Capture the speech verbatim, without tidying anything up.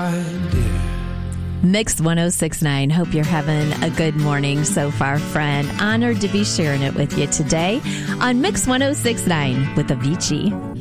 idea. Mix ten sixty-nine. Hope you're having a good morning so far, friend. Honored to be sharing it with you today on Mix ten sixty-nine with Avicii.